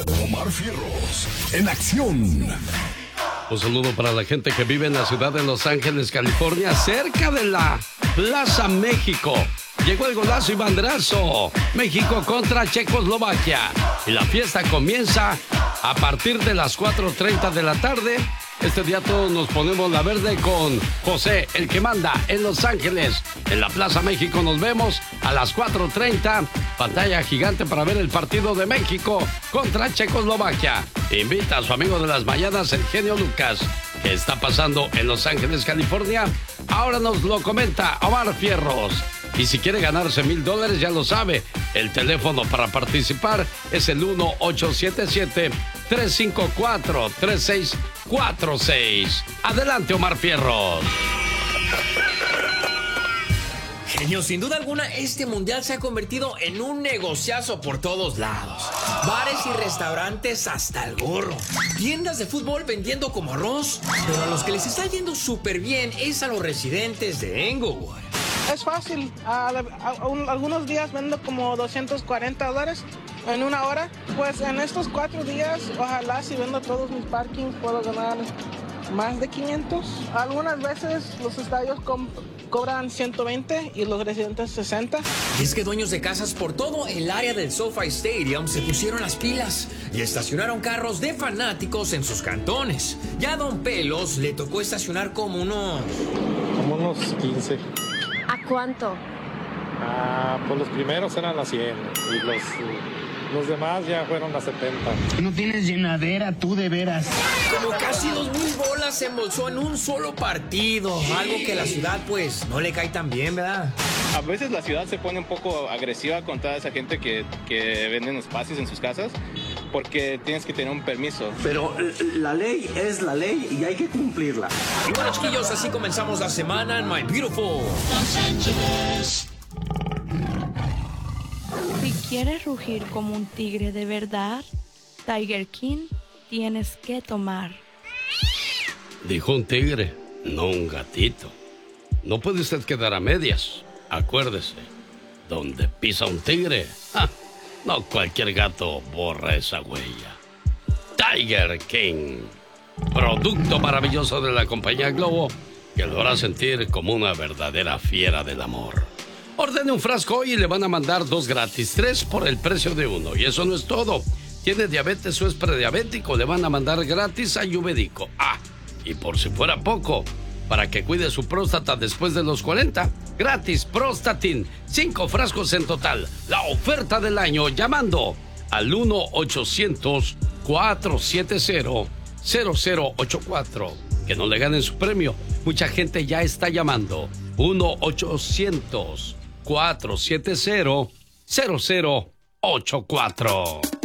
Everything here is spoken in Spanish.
Omar Fierros, en acción. Un saludo para la gente que vive en la ciudad de Los Ángeles, California, cerca de la Plaza México. Llegó el golazo y banderazo. México contra Checoslovaquia. Y la fiesta comienza a partir de las 4:30 de la tarde. Este día todos nos ponemos la verde con José, el que manda en Los Ángeles. En la Plaza México nos vemos a las 4:30. Pantalla gigante para ver el partido de México contra Checoslovaquia. Invita a su amigo de las mañanas, el genio Lucas. ¿Qué está pasando en Los Ángeles, California? Ahora nos lo comenta Omar Fierros. Y si quiere ganarse $1,000, ya lo sabe. El teléfono para participar es el 1-877-354-3646. Adelante, Omar Fierros. Genio, sin duda alguna, este mundial se ha convertido en un negociazo por todos lados. Bares y restaurantes hasta el gorro. Tiendas de fútbol vendiendo como arroz. Pero a los que les está yendo súper bien es a los residentes de Englewood. Es fácil. Algunos días vendo como $240 en una hora. Pues en estos 4 días, ojalá si vendo todos mis parkings puedo ganar más de 500. Algunas veces los estadios cobran 120 y los residentes 60. Y es que dueños de casas por todo el área del SoFi Stadium se pusieron las pilas y estacionaron carros de fanáticos en sus cantones. Ya a Don Pelos le tocó estacionar como unos 15. ¿A cuánto? Pues los primeros eran a 100 y los demás ya fueron a 70. No tienes llenadera, tú de veras. Como casi 2,000 bolas se embolsó en un solo partido. Algo que la ciudad pues no le cae tan bien, ¿verdad? A veces la ciudad se pone un poco agresiva con toda esa gente que venden espacios en sus casas porque tienes que tener un permiso. Pero la ley es la ley y hay que cumplirla. Y bueno, chiquillos, así comenzamos la semana en My Beautiful Los Ángeles. Si quieres rugir como un tigre de verdad, Tiger King tienes que tomar. Dijo un tigre, no un gatito. No puede usted quedar a medias. Acuérdese, donde pisa un tigre, no cualquier gato borra esa huella. Tiger King, producto maravilloso de la compañía Globo, que lo hará sentir como una verdadera fiera del amor. Ordene un frasco y le van a mandar 2 gratis, 3 por el precio de 1. Y eso no es todo. ¿Tiene diabetes o es prediabético? Le van a mandar gratis Ayurvédico. Y por si fuera poco, para que cuide su próstata después de los 40, gratis Prostatin, 5 frascos en total. La oferta del año llamando al 1-800-470-0084. Que no le ganen su premio. Mucha gente ya está llamando. 1-800-470-0084.